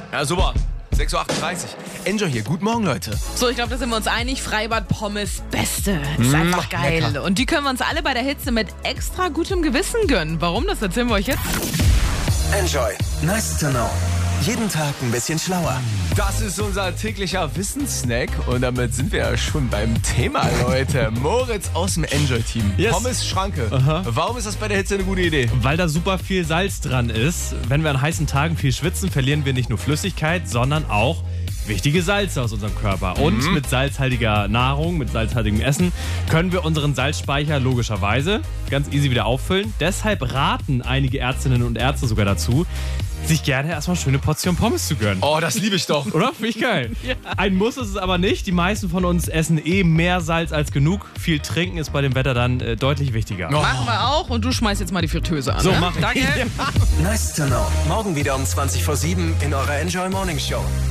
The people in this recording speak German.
Ja, super. 6.38 Uhr. Enjoy hier. Guten Morgen, Leute. So, ich glaube, da sind wir uns einig. Freibad-Pommes, Beste. Das ist einfach geil. Lecker. Und die können wir uns alle bei der Hitze mit extra gutem Gewissen gönnen. Warum? Das erzählen wir euch jetzt. Enjoy. Nice to know. Jeden Tag ein bisschen schlauer. Das ist unser täglicher Wissenssnack. Und damit sind wir ja schon beim Thema, Leute. Moritz aus dem Enjoy-Team. Yes. Pommes Schranke. Warum ist das bei der Hitze eine gute Idee? Weil da super viel Salz dran ist. Wenn wir an heißen Tagen viel schwitzen, verlieren wir nicht nur Flüssigkeit, sondern auch wichtige Salze aus unserem Körper. Und mit salzhaltiger Nahrung, mit salzhaltigem Essen, können wir unseren Salzspeicher logischerweise ganz easy wieder auffüllen. Deshalb raten einige Ärztinnen und Ärzte sogar dazu, sich gerne erstmal eine schöne Portion Pommes zu gönnen. Oh, das liebe ich doch. Oder? Finde ich geil. Ja. Ein Muss ist es aber nicht. Die meisten von uns essen mehr Salz als genug. Viel trinken ist bei dem Wetter dann deutlich wichtiger. Oh. Machen wir auch. Und du schmeißt jetzt mal die Fritteuse an. So, ne? mach ich. Danke. Nice to know. Morgen wieder um 20 vor 7 in eurer Enjoy Morning Show.